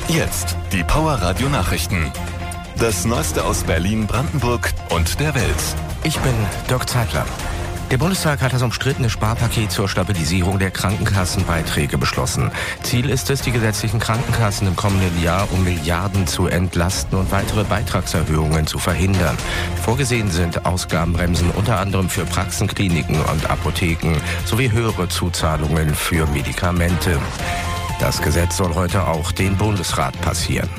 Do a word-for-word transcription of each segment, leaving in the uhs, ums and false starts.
Jetzt die Power Radio Nachrichten. Das Neueste aus Berlin, Brandenburg und der Welt. Ich bin Dirk Zeitler. Der Bundestag hat das umstrittene Sparpaket zur Stabilisierung der Krankenkassenbeiträge beschlossen. Ziel ist es, die gesetzlichen Krankenkassen im kommenden Jahr um Milliarden zu entlasten und weitere Beitragserhöhungen zu verhindern. Vorgesehen sind Ausgabenbremsen unter anderem für Praxen, Kliniken und Apotheken sowie höhere Zuzahlungen für Medikamente. Das Gesetz soll heute auch den Bundesrat passieren.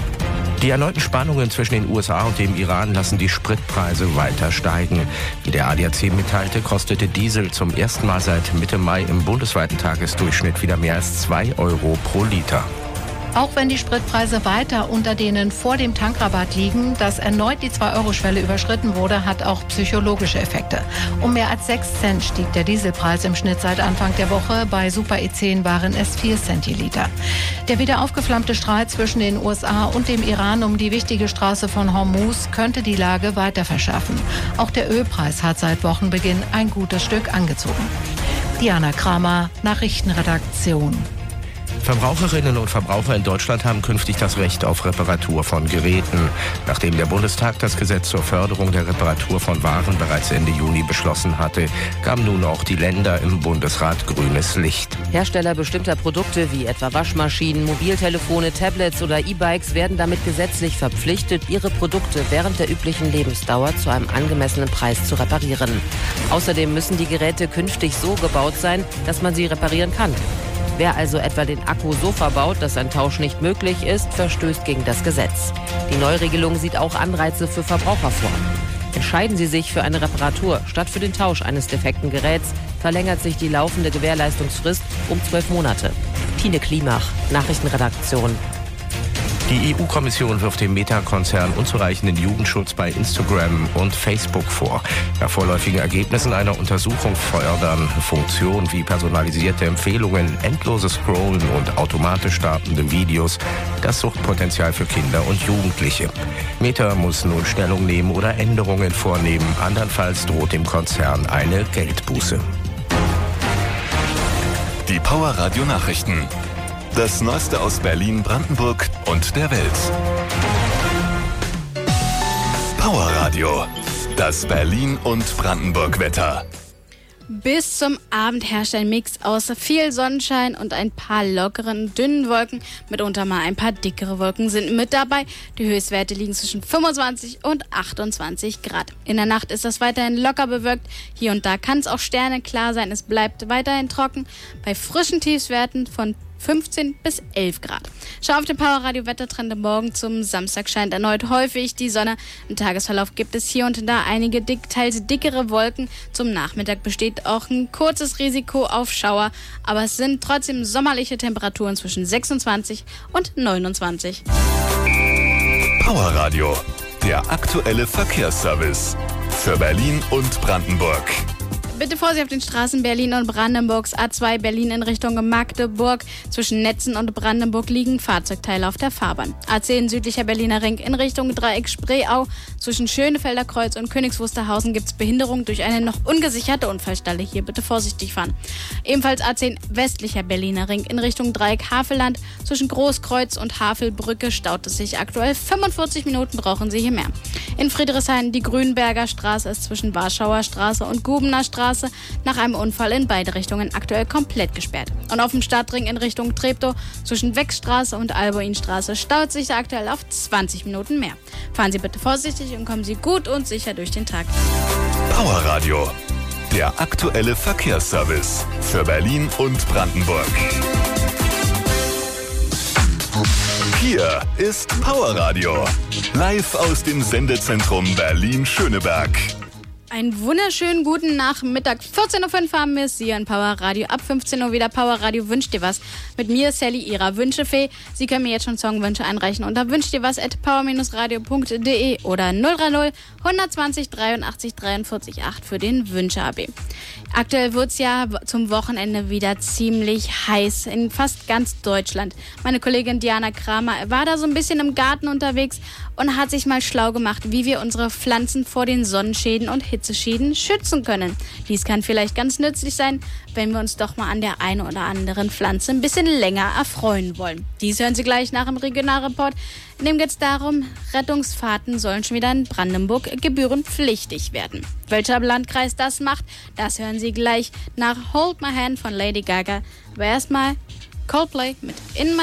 Die erneuten Spannungen zwischen den U S A und dem Iran lassen die Spritpreise weiter steigen. Wie der A D A C mitteilte, kostete Diesel zum ersten Mal seit Mitte Mai im bundesweiten Tagesdurchschnitt wieder mehr als zwei Euro pro Liter. Auch wenn die Spritpreise weiter unter denen vor dem Tankrabatt liegen, dass erneut die zwei-Euro-Schwelle überschritten wurde, hat auch psychologische Effekte. Um mehr als sechs Cent stieg der Dieselpreis im Schnitt seit Anfang der Woche. Bei Super E zehn waren es vier Cent je Liter. Der wieder aufgeflammte Streit zwischen den U S A und dem Iran um die wichtige Straße von Hormuz könnte die Lage weiter verschärfen. Auch der Ölpreis hat seit Wochenbeginn ein gutes Stück angezogen. Diana Kramer, Nachrichtenredaktion. Verbraucherinnen und Verbraucher in Deutschland haben künftig das Recht auf Reparatur von Geräten. Nachdem der Bundestag das Gesetz zur Förderung der Reparatur von Waren bereits Ende Juni beschlossen hatte, gaben nun auch die Länder im Bundesrat grünes Licht. Hersteller bestimmter Produkte wie etwa Waschmaschinen, Mobiltelefone, Tablets oder E-Bikes werden damit gesetzlich verpflichtet, ihre Produkte während der üblichen Lebensdauer zu einem angemessenen Preis zu reparieren. Außerdem müssen die Geräte künftig so gebaut sein, dass man sie reparieren kann. Wer also etwa den Akku so verbaut, dass ein Tausch nicht möglich ist, verstößt gegen das Gesetz. Die Neuregelung sieht auch Anreize für Verbraucher vor. Entscheiden Sie sich für eine Reparatur statt für den Tausch eines defekten Geräts, verlängert sich die laufende Gewährleistungsfrist um zwölf Monate. Tine Klimach, Nachrichtenredaktion. Die E U-Kommission wirft dem Meta-Konzern unzureichenden Jugendschutz bei Instagram und Facebook vor. Nach vorläufigen Ergebnissen einer Untersuchung fördern Funktionen wie personalisierte Empfehlungen, endloses Scrollen und automatisch startende Videos das Suchtpotenzial für Kinder und Jugendliche. Meta muss nun Stellung nehmen oder Änderungen vornehmen. Andernfalls droht dem Konzern eine Geldbuße. Die Power Radio Nachrichten. Das Neueste aus Berlin, Brandenburg und der Welt. Power Radio. Das Berlin- und Brandenburg-Wetter. Bis zum Abend herrscht ein Mix aus viel Sonnenschein und ein paar lockeren, dünnen Wolken. Mitunter mal ein paar dickere Wolken sind mit dabei. Die Höchstwerte liegen zwischen fünfundzwanzig und achtundzwanzig Grad. In der Nacht ist das weiterhin locker bewölkt. Hier und da kann es auch sterneklar sein. Es bleibt weiterhin trocken. Bei frischen Tiefstwerten von fünfzehn bis elf Grad. Schau auf den Power Radio Wettertrend. Morgen zum Samstag scheint erneut häufig die Sonne. Im Tagesverlauf gibt es hier und da einige dick, teils dickere Wolken. Zum Nachmittag besteht auch ein kurzes Risiko auf Schauer, aber es sind trotzdem sommerliche Temperaturen zwischen sechsundzwanzig und neunundzwanzig. Power Radio, der aktuelle Verkehrsservice für Berlin und Brandenburg. Bitte Vorsicht auf den Straßen Berlin und Brandenburgs A zwei Berlin in Richtung Magdeburg. Zwischen Netzen und Brandenburg liegen Fahrzeugteile auf der Fahrbahn. A zehn südlicher Berliner Ring in Richtung Dreieck Spreeau. Zwischen Schönefelder Kreuz und Königs Wusterhausen gibt es Behinderung durch eine noch ungesicherte Unfallstelle. Hier bitte vorsichtig fahren. Ebenfalls A zehn westlicher Berliner Ring in Richtung Dreieck Havelland. Zwischen Großkreuz und Havelbrücke staut es sich aktuell. fünfundvierzig Minuten brauchen Sie hier mehr. In Friedrichshain die Grünberger Straße ist zwischen Warschauer Straße und Gubener Straße nach einem Unfall in beide Richtungen aktuell komplett gesperrt. Und auf dem Stadtring in Richtung Treptow zwischen Weckstraße und Alboinstraße staut sich aktuell auf zwanzig Minuten mehr. Fahren Sie bitte vorsichtig und kommen Sie gut und sicher durch den Tag. Power Radio, der aktuelle Verkehrsservice für Berlin und Brandenburg. Hier ist Power Radio, live aus dem Sendezentrum Berlin-Schöneberg. Einen wunderschönen guten Nachmittag. vierzehn Uhr fünf haben wir es hier in Power Radio. Ab fünfzehn Uhr wieder Power Radio Wünscht dir was. Mit mir, Sally, ihrer Wünschefee. Sie können mir jetzt schon Songwünsche einreichen unter wünscht dir was at power radio punkt de oder null drei null hundertzwanzig dreiundachtzig dreiundvierzig acht für den Wünsche-A B. Aktuell wird es ja zum Wochenende wieder ziemlich heiß in fast ganz Deutschland. Meine Kollegin Diana Kramer war da so ein bisschen im Garten unterwegs und hat sich mal schlau gemacht, wie wir unsere Pflanzen vor den Sonnenschäden und Hitze Hitzeschieden schützen können. Dies kann vielleicht ganz nützlich sein, wenn wir uns doch mal an der einen oder anderen Pflanze ein bisschen länger erfreuen wollen. Dies hören Sie gleich nach dem Regionalreport. In dem geht es darum, Rettungsfahrten sollen schon wieder in Brandenburg gebührenpflichtig werden. Welcher Landkreis das macht, das hören Sie gleich nach Hold My Hand von Lady Gaga. Aber erstmal Coldplay mit In My